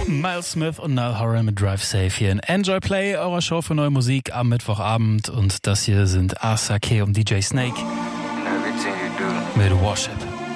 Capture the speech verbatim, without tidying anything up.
Miles Smith und Niall Horan mit Drive Safe hier in Enjoy Play, eurer Show für neue Musik am Mittwochabend. Und das hier sind Asake und D J Snake mit Worship.